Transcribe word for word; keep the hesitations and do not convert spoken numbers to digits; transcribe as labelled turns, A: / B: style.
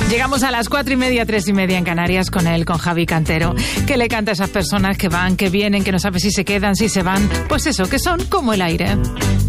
A: Llegamos a las cuatro y media, tres y media en Canarias con él, con Javi Cantero, que le canta a esas personas que van, que vienen, que no sabe si se quedan, si se van. Pues eso, que son como el aire.